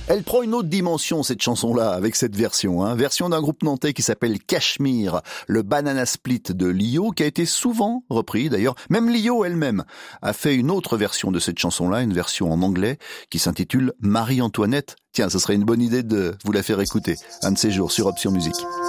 Elle prend une autre dimension, cette chanson-là, avec cette version. Version d'un groupe nantais qui s'appelle Cachemire, le Banana Split de Lio, qui a été souvent repris d'ailleurs. Même Lio elle-même a fait une autre version de cette chanson-là, une version en anglais, qui s'intitule Marie-Antoinette. Tiens, ce serait une bonne idée de vous la faire écouter un de ces jours sur Option Musique.